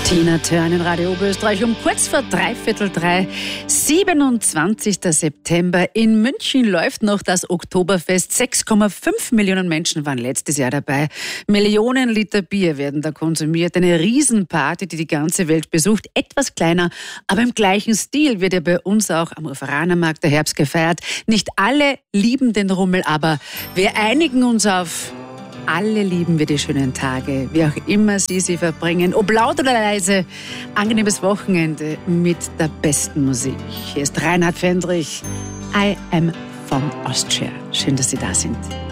Tina Turner in Radio Oberösterreich um kurz vor 3:15, 27. September. In München läuft noch das Oktoberfest. 6,5 Millionen Menschen waren letztes Jahr dabei. Millionen Liter Bier werden da konsumiert. Eine Riesenparty, die die ganze Welt besucht. Etwas kleiner, aber im gleichen Stil wird ja bei uns auch am Uferanermarkt der Herbst gefeiert. Nicht alle lieben den Rummel, aber wir einigen uns auf: alle lieben wir die schönen Tage, wie auch immer sie verbringen. Ob laut oder leise, angenehmes Wochenende mit der besten Musik. Hier ist Reinhard Fendrich. I am from Austria. Schön, dass Sie da sind.